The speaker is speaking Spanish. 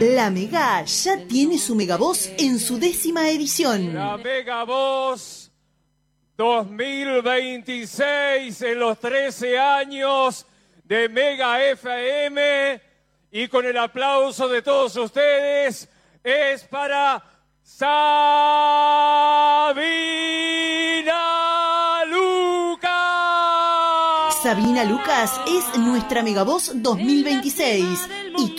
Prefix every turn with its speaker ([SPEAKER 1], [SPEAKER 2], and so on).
[SPEAKER 1] La Mega ya tiene su Megavoz en su 10ª edición.
[SPEAKER 2] La Megavoz 2026 en los 13 años de Mega FM, y con el aplauso de todos ustedes es para Sabina Lucas.
[SPEAKER 1] Sabina Lucas es nuestra Megavoz 2026.